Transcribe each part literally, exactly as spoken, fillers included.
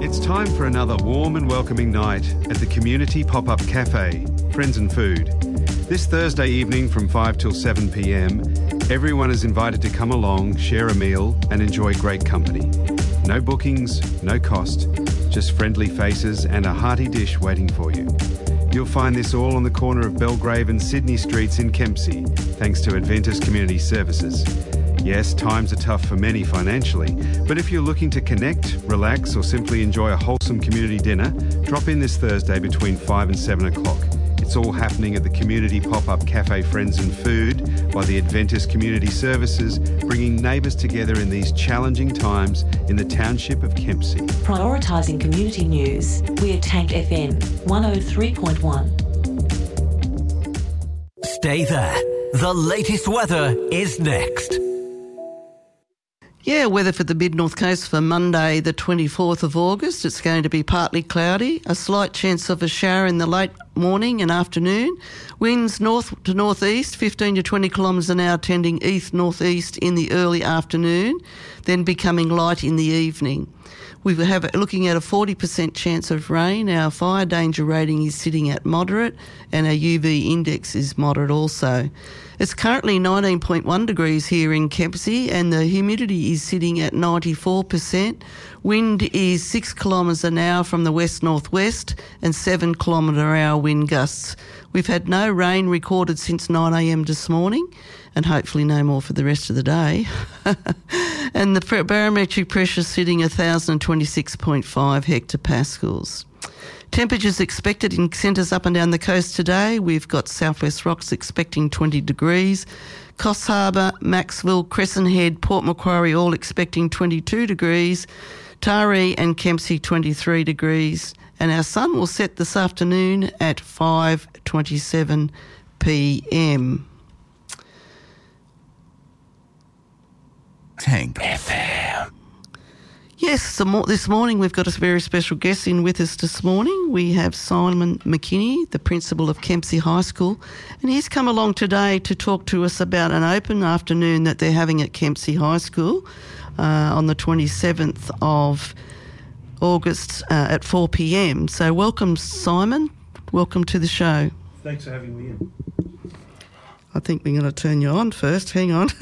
It's time for another warm and welcoming night at the Community Pop-Up Cafe, Friends and Food. This Thursday evening from five till seven p m, everyone is invited to come along, share a meal and enjoy great company. No bookings, no cost, just friendly faces and a hearty dish waiting for you. You'll find this all on the corner of Belgrave and Sydney Streets in Kempsey, thanks to Adventus Community Services. Yes, times are tough for many financially, but if you're looking to connect, relax or simply enjoy a wholesome community dinner, drop in this Thursday between five and seven o'clock. It's all happening at the Community Pop-Up Cafe Friends and Food by the Adventus Community Services, bringing neighbours together in these challenging times in the township of Kempsey. Prioritising community news, we're Tank F M one oh three point one. Stay there. The latest weather is next. Yeah, weather for the mid-north coast for Monday the twenty-fourth of August. It's going to be partly cloudy, a slight chance of a shower in the late morning and afternoon. Winds north to northeast, fifteen to twenty kilometres an hour, tending east-northeast in the early afternoon, then becoming light in the evening. We have looking at a forty percent chance of rain. Our fire danger rating is sitting at moderate and our U V index is moderate also. It's currently nineteen point one degrees here in Kempsey and the humidity is sitting at ninety-four percent. Wind is six kilometres an hour from the west-northwest and seven kilometre an hour wind gusts. We've had no rain recorded since nine a m this morning and hopefully no more for the rest of the day. And the barometric pressure sitting at one thousand twenty-six point five hectopascals. Temperatures expected in centres up and down the coast today. We've got Southwest Rocks expecting twenty degrees. Coffs Harbour, Maxwell, Crescent Head, Port Macquarie all expecting twenty-two degrees. Taree and Kempsey twenty-three degrees. And our sun will set this afternoon at five twenty-seven p m. Tank F M. Yes, this morning we've got a very special guest in with us this morning. We have Simon McKinney, the principal of Kempsey High School, and he's come along today to talk to us about an open afternoon that they're having at Kempsey High School uh, on the twenty-seventh of August uh, at four p m. So welcome, Simon. Welcome to the show. Thanks for having me in. I think we're going to turn you on first. Hang on.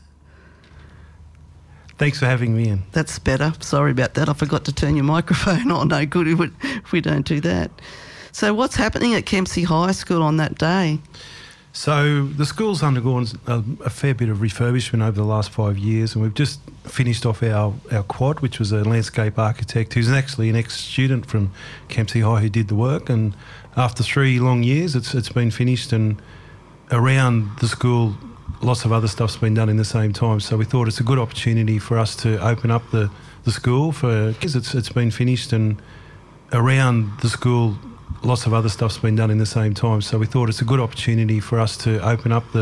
Thanks for having me in. That's better. Sorry about that. I forgot to turn your microphone on. No good if we don't do that. So what's happening at Kempsey High School on that day? So the school's undergone a, a fair bit of refurbishment over the last five years and we've just finished off our, our quad, which was a landscape architect who's actually an ex-student from Kempsey High who did the work, and after three long years it's it's been finished, and around the school lots of other stuff's been done in the same time, so we thought it's a good opportunity for us to open up the, the school for kids. It's, it's been finished, and around the school lots of other stuff's been done in the same time, so we thought it's a good opportunity for us to open up the